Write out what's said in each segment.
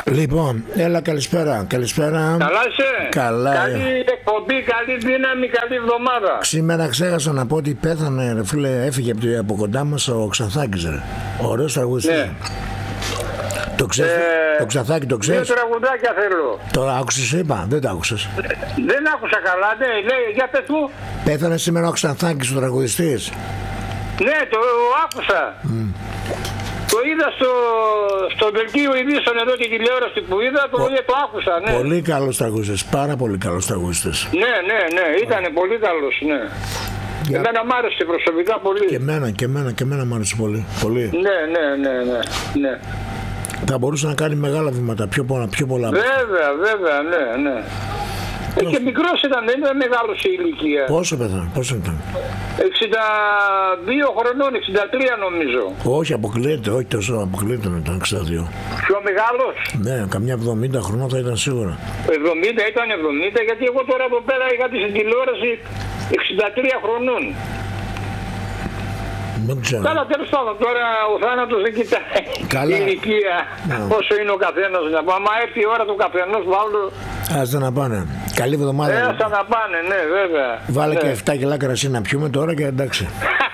Λοιπόν, έλα, καλησπέρα. Καλησπέρα. Καλά είσαι. Καλά. Καλή εκπομπή, καλή δύναμη, καλή εβδομάδα. Σήμερα ξέχασα να πω ότι πέθανε, ρε φίλε, έφυγε από κοντά μας ο Ξανθάκης, ρε. Ωραίος τραγουδιστής. Ναι. Το Ξανθάκη το ξέρεις? Δύο τραγουδάκια θέλω. Το άκουσες, είπα, δεν το άκουσες? Δεν άκουσα καλά, ναι, λέει, για πες μου. Πέθανε σήμερα ο Ξανθάκης, ο τραγουδιστής. Ναι, το άκουσα. Το είδα στο δελτίο ειδήσεων εδώ την τηλεόραση που είδα, το άκουσα, ναι. Πολύ καλός τραγουδιστής, πάρα πολύ καλός τραγουδιστής. Ναι, ήταν πολύ καλός, ναι. Εμένα μ' άρεσε προσωπικά πολύ. Και εμένα μ' άρεσε πολύ. Πολύ. Ναι. Θα μπορούσε να κάνει μεγάλα βήματα, πιο πολλά. Βέβαια, ναι. Και μικρός ήταν, δεν ήταν μεγάλος η ηλικία. Πόσο ήταν? 62 χρονών, 63 νομίζω. Όχι, αποκλείεται, όχι τόσο αποκλείεται να ήταν 62. Πιο μεγάλος? Ναι, καμιά 70 χρονών θα ήταν σίγουρα. 70 ήταν 70, γιατί εγώ τώρα εδώ πέρα είχα στην τηλεόραση 63 χρονών. Δεν ξέρω. Καλά, τέλος πάντων, τώρα ο θάνατος δεν κοιτάει. Καλά. Η ηλικία, όσο είναι ο καθένας. Άμα έρθει η ώρα του καθενός, βάλω. Άστα να πάνε. Καλή εβδομάδα. Άστα να πάνε, ναι, βέβαια. Βάλε ναι. Και 7 κιλά κρασί να πιούμε τώρα και εντάξει.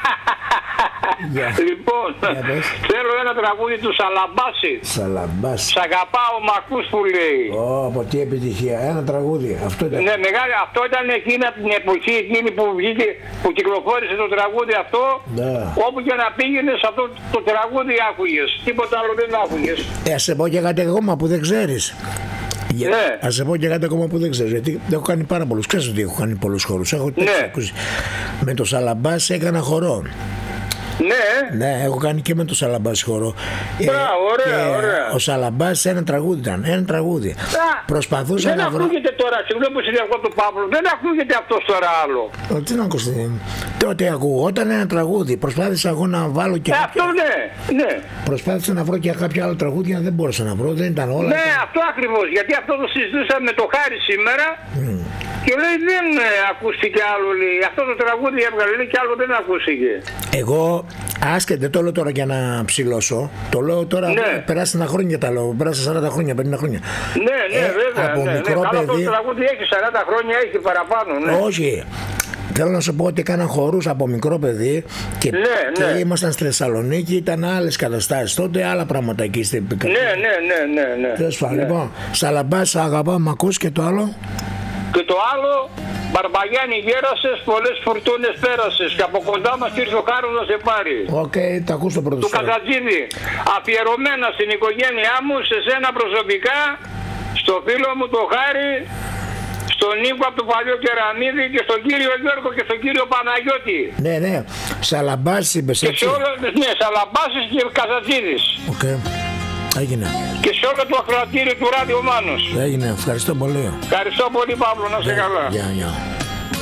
Λοιπόν, θέλω ένα τραγούδι του Σαλαμπάση. Σ' αγαπάω, μ' ακούς που λέει. Από τι επιτυχία. Ένα τραγούδι. Αυτό ήταν. Ναι, μεγάλη. Αυτό ήταν εκείνη από την εποχή εκείνη που βγήκε, που κυκλοφόρησε το τραγούδι αυτό. Ναι. Όπου και να πήγαινες αυτό το τραγούδι άκουγες. Τίποτα άλλο δεν άκουγες. Ας σε πω και κάτι ακόμα που δεν ξέρεις. Ναι. Ας σε πω και κάτι ακόμα που δεν ξέρεις. Γιατί έχω κάνει πάρα πολλούς. Ξέρεις ότι έχω κάνει πολλούς χορούς. Έχω ακούσει. Με το Σαλαμπάση έκανα χορό. Ναι, έχω κάνει και με το Σαλαμπάση χορό. Ωραία. Ο Σαλαμπάσης ένα τραγούδι ήταν. Ένα τραγούδι. Προσπαθούσα δεν να βρω. Δεν ακούγεται τώρα, συγγνώμη που συνεχώ του Παύλου, δεν ακούγεται αυτός τώρα άλλο. Τι να ακούσει. Τότε ακούγονταν ένα τραγούδι. Προσπάθησα εγώ να βάλω και. Αυτό ναι. Προσπάθησα να βρω και κάποια άλλα τραγούδια, δεν μπόρεσα να βρω, δεν ήταν όλα. Ναι, αυτό ακριβώς. Γιατί αυτό το συζητούσαμε με το Χάρη σήμερα. Και λέει δεν ακούστηκε άλλο, λέει. Αυτό το τραγούδι έβγαλε, λέει, και άλλο δεν ακούστηκε. Εγώ, άσχετε το λέω τώρα για να ψηλώσω, το λέω τώρα, περάσανε χρόνια τα λέω, πέρασε 40 χρόνια, 50 χρόνια. Ναι, βέβαια. Από μικρό παιδί. Αυτό το τραγούδι έχει 40 χρόνια, έχει παραπάνω, ναι. Όχι. Θέλω να σου πω ότι έκανα χορούς από μικρό παιδί και ήμασταν στη Θεσσαλονίκη, ήταν άλλες καταστάσεις τότε, άλλα πράγματα εκεί στην επικρατεία. Ναι. Τέλος πάντων, λοιπόν, Σαλαμπάση, αγαπάω, μ' ακούς και το άλλο. Και το άλλο, Μπαρμπαγιάννη γέρασες, πολλές φουρτούνες πέρασες και από κοντά μας ήρθε ο Χάρος να σε πάρει. Οκ, τα ακούς το πρώτο. Του Καζατζίδη, αφιερωμένα στην οικογένειά μου, σε σένα προσωπικά, στο φίλο μου το Χάρη, στον Νίκο από το παλιό Κεραμίδη και στον κύριο Γιώργο και στον κύριο Παναγιώτη. Ναι, Σαλαμπάση είπες έτσι. Ναι, Σαλαμπάσης και Καζατζίδης. Οκ. Έγινε. Και σε όλο το ακροατήριο του Ράδιο Μάνος. Έγινε, ευχαριστώ πολύ. Ευχαριστώ πολύ, Παύλο, να είσαι καλά. Γεια.